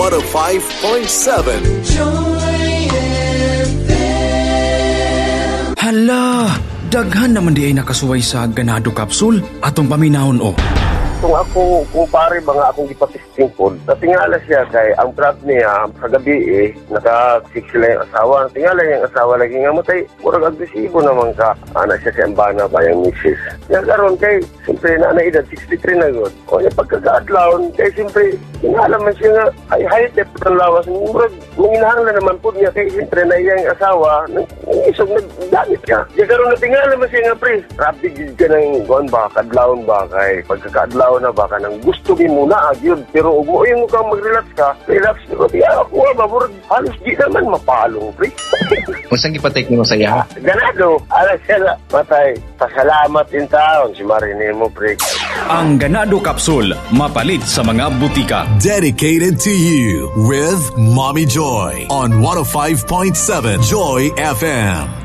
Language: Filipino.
105.7 Joy FM. Hala, daghan naman di ay nakasuway sa ganado capsule atong paminahon o. Kung ako, kumpare mga akong ipatisting po, natingala siya kay ang trap niya sa gabi naka-fix sila yung asawa. Tingala yung asawa lagi nga matay, murag agresibo naman ka. Anak siya sa ambana ba yung misis. Yan karon kay, siyempre nanaidad, 63 na yun. O yung pagkakaadlaon, kay siyempre, tingala man siya nga, high dep ng lawas. Murag, manginahanglan naman po niya kay siyempre na iyang asawa, isog nagdamit ka. Yan karon natingala man siya nga, pre, rapid ka ng guwan ba, kadlaon ba, kay pagkakaadlaon na baka nang gusto din muna yun. Pero ug mo yung mukhang mag-relax ka, relax pero di ako mabur halos di naman mapalong, pre. Musang ipatek mo sa iya? Ganado, ala sila matay. Pasalamat in taon si Marine mo, pre. Ang Ganado Capsule, mapalit sa mga butika. Dedicated to you with Mommy Joy on 105.7 Joy FM.